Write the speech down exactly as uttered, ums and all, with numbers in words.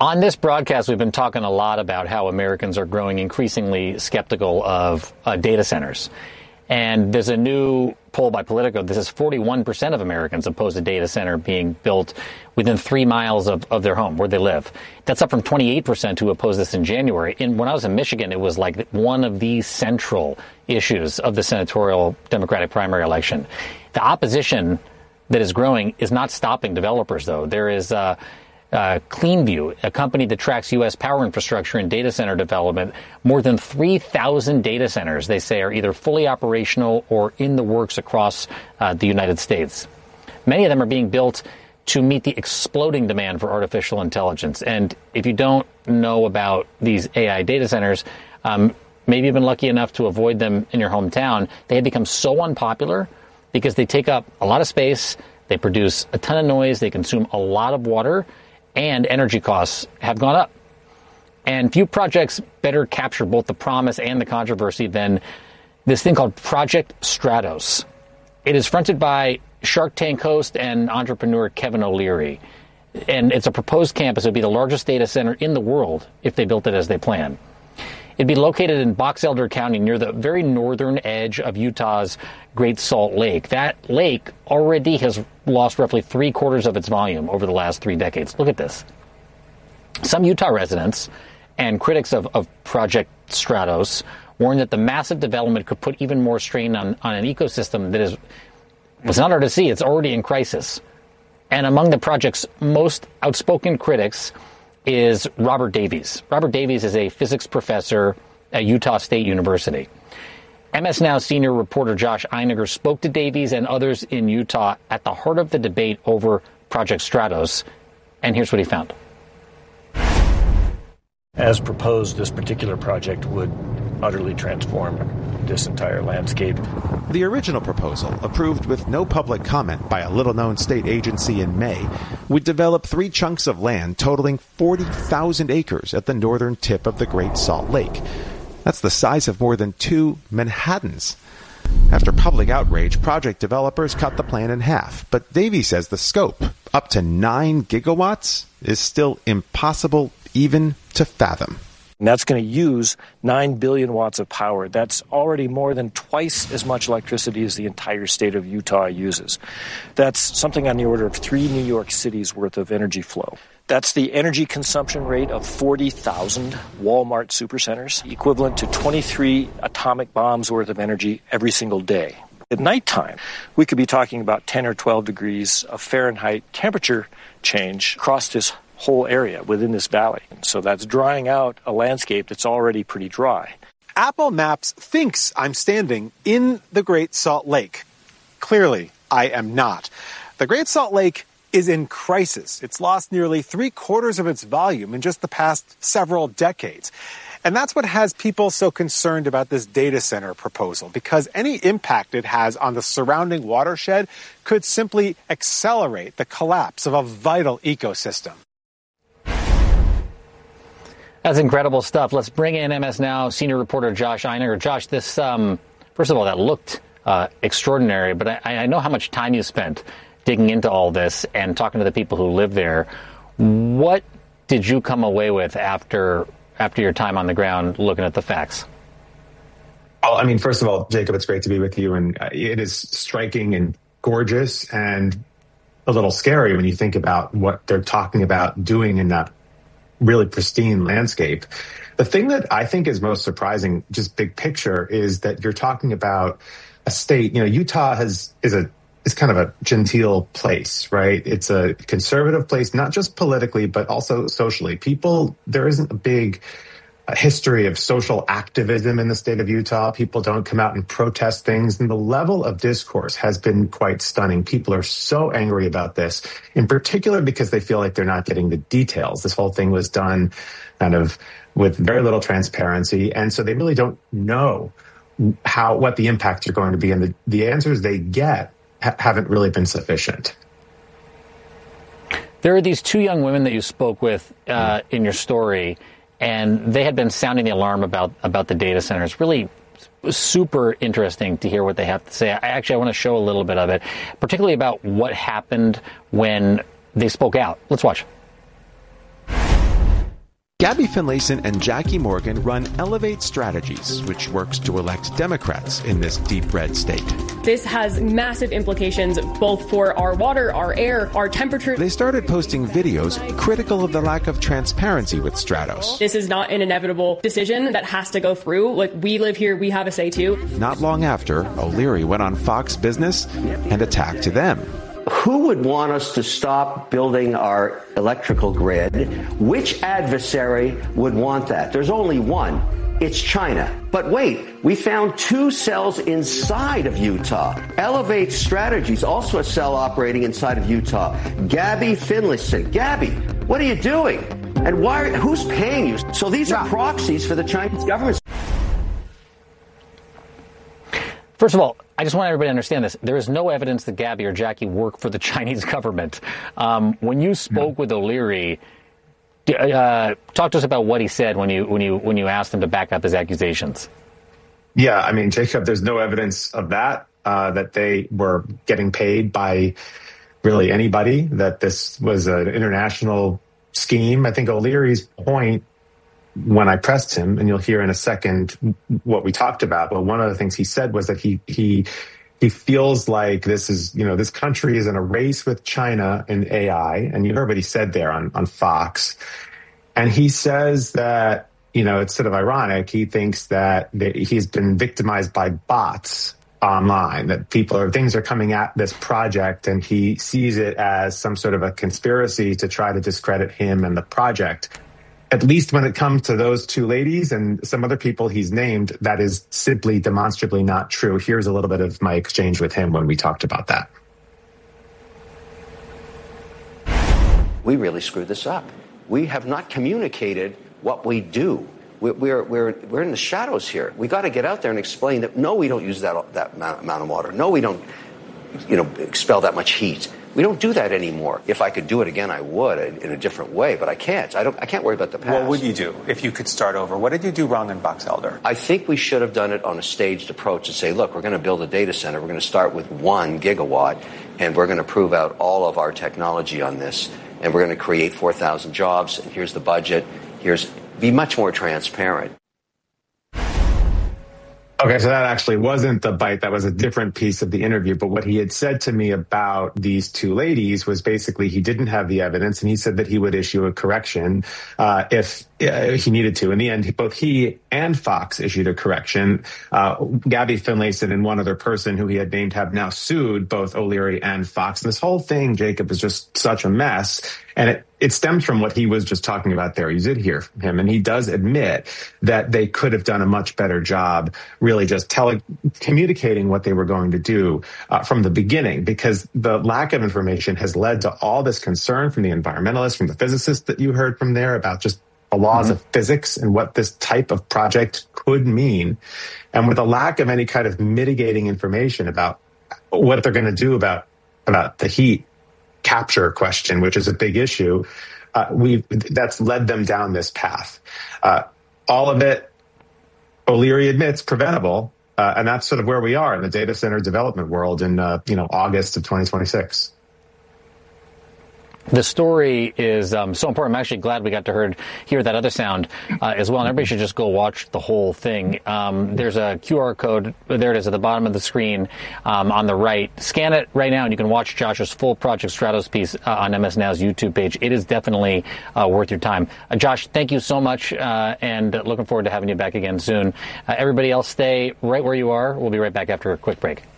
On this broadcast, we've been talking a lot about how Americans are growing increasingly skeptical of uh, data centers. And there's a new poll by Politico that says forty-one percent of Americans oppose a data center being built within three miles of, of their home, where they live. That's up from twenty-eight percent who opposed this in January. And when I was in Michigan, it was like one of the central issues of the senatorial Democratic primary election. The opposition that is growing is not stopping developers, though. There is uh, uh, CleanView, a company that tracks U S power infrastructure and data center development. More than three thousand data centers, they say, are either fully operational or in the works across uh, the United States. Many of them are being built to meet the exploding demand for artificial intelligence. And if you don't know about these A I data centers, um, maybe you've been lucky enough to avoid them in your hometown. They have become so unpopular because they take up a lot of space, they produce a ton of noise, they consume a lot of water, and energy costs have gone up. And few projects better capture both the promise and the controversy than this thing called Project Stratos. It is fronted by Shark Tank host and entrepreneur Kevin O'Leary. And it's a proposed campus. It would be the largest data center in the world if they built it as they plan. It'd be located in Box Elder County near the very northern edge of Utah's Great Salt Lake. That lake already has lost roughly three quarters of its volume over the last three decades. Look at this. Some Utah residents and critics of, of Project Stratos warn that the massive development could put even more strain on, on an ecosystem that is, it's not hard to see, it's already in crisis. And among the project's most outspoken critics is Robert Davies. Robert Davies is a physics professor at Utah State University. M S Now senior reporter Josh Einiger spoke to Davies and others in Utah at the heart of the debate over Project Stratos, and here's what he found. As proposed, this particular project would utterly transform this entire landscape. The original proposal, approved with no public comment by a little-known state agency in May, would develop three chunks of land totaling forty thousand acres at the northern tip of the Great Salt Lake. That's the size of more than two Manhattans. After public outrage, project developers cut the plan in half, but Davies says the scope, up to nine gigawatts, is still impossible even to fathom. And that's going to use nine billion watts of power. That's already more than twice as much electricity as the entire state of Utah uses. That's something on the order of three New York cities worth of energy flow. That's the energy consumption rate of forty thousand Walmart supercenters, equivalent to twenty-three atomic bombs worth of energy every single day. At nighttime, we could be talking about ten or twelve degrees of Fahrenheit temperature change across this whole area within this valley. So that's drying out a landscape that's already pretty dry. Apple Maps thinks I'm standing in the Great Salt Lake. Clearly, I am not. The Great Salt Lake is in crisis. It's lost nearly three quarters of its volume in just the past several decades. And that's what has people so concerned about this data center proposal, because any impact it has on the surrounding watershed could simply accelerate the collapse of a vital ecosystem. That's incredible stuff. Let's bring in M S Now senior reporter Josh Einiger. Josh, this, um, first of all, that looked uh, extraordinary, but I, I know how much time you spent digging into all this and talking to the people who live there. What did you come away with after after your time on the ground looking at the facts? Well, I mean, first of all, Jacob, it's great to be with you. And it is striking and gorgeous and a little scary when you think about what they're talking about doing in that really pristine landscape. The thing that I think is most surprising, just big picture, is that you're talking about a state, you know, Utah has is a is kind of a genteel place, right? It's a conservative place, not just politically, but also socially. People, there isn't a big uh, history of social activism in the state of Utah. People don't come out and protest things. And the level of discourse has been quite stunning. People are so angry about this, in particular because they feel like they're not getting the details. This whole thing was done kind of with very little transparency. And so they really don't know how, what the impacts are going to be. And the, the answers they get ha- haven't really been sufficient. There are these two young women that you spoke with uh, in your story, and they had been sounding the alarm about, about the data centers. Really super interesting to hear what they have to say. I actually I want to show a little bit of it, particularly about what happened when they spoke out. Let's watch. Gabby Finlayson and Jackie Morgan run Elevate Strategies, which works to elect Democrats in this deep red state. This has massive implications both for our water, our air, our temperature. They started posting videos critical of the lack of transparency with Stratos. This is not an inevitable decision that has to go through. Like, we live here, we have a say too. Not long after, O'Leary went on Fox Business and attacked them. Who would want us to stop building our electrical grid? Which adversary would want that? There's only one. It's China. But wait, we found two cells inside of Utah. Elevate Strategies, also a cell operating inside of Utah. Gabby Finlayson. Gabby, what are you doing? And why? Who's paying you? So these are proxies for the Chinese government. First of all, I just want everybody to understand this. There is no evidence that Gabby or Jackie work for the Chinese government. Um, when you spoke no. with O'Leary, uh, talk to us about what he said when you when you when you asked him to back up his accusations. Yeah, I mean, Jacob, there's no evidence of that, uh, that they were getting paid by really anybody, that this was an international scheme. I think O'Leary's point, when I pressed him, and you'll hear in a second what we talked about, but one of the things he said was that he he he feels like this is, you know, this country is in a race with China in A I, and you heard what he said there on, on Fox. And he says that, you know, it's sort of ironic. He thinks that he's been victimized by bots online, that people are, things are coming at this project, and he sees it as some sort of a conspiracy to try to discredit him and the project. At least when it comes to those two ladies and some other people he's named, that is simply demonstrably not true. Here's a little bit of my exchange with him when we talked about that. We really screwed this up. We have not communicated what we do. We're, we're, we're, we're in the shadows here. We got to get out there and explain that, no, we don't use that, that amount of water. No, we don't, you know, expel that much heat. We don't do that anymore. If I could do it again, I would in a different way, but I can't. I don't. I can't worry about the past. What would you do if you could start over? What did you do wrong in Box Elder? I think we should have done it on a staged approach and say, look, we're going to build a data center. We're going to start with one gigawatt, and we're going to prove out all of our technology on this, and we're going to create four thousand jobs, and here's the budget. Here's be much more transparent. Okay, so that actually wasn't the bite. That was a different piece of the interview. But what he had said to me about these two ladies was basically he didn't have the evidence, and he said that he would issue a correction uh, if uh, he needed to. In the end, both he and Fox issued a correction. Uh, Gabby Finlayson and one other person who he had named have now sued both O'Leary and Fox. And this whole thing, Jacob, is just such a mess. And it, it stems from what he was just talking about there. You did hear from him, and he does admit that they could have done a much better job really just telling, communicating what they were going to do uh, from the beginning, because the lack of information has led to all this concern from the environmentalists, from the physicists that you heard from there about just the laws mm-hmm. of physics and what this type of project could mean. And with a lack of any kind of mitigating information about what they're going to do about, about the heat capture question, which is a big issue, uh, we that's led them down this path. Uh, all of it, O'Leary admits, preventable, uh, and that's sort of where we are in the data center development world in uh, you know August of twenty twenty-six. The story is um, so important. I'm actually glad we got to heard, hear that other sound uh, as well. And everybody should just go watch the whole thing. Um, there's a Q R code. There it is at the bottom of the screen um, on the right. Scan it right now, and you can watch Josh's full Project Stratos piece uh, on M S Now's YouTube page. It is definitely uh, worth your time. Uh, Josh, thank you so much, uh, and looking forward to having you back again soon. Uh, everybody else, stay right where you are. We'll be right back after a quick break.